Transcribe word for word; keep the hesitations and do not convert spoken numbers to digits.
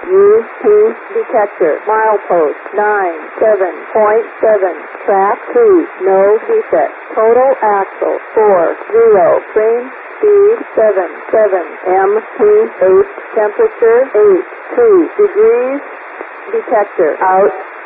U P detector. Milepost nine seven point seven. Track two. No defect. Total axle four zero. Train speed seven seven. M P eight. Temperature eight two degrees. Detector out.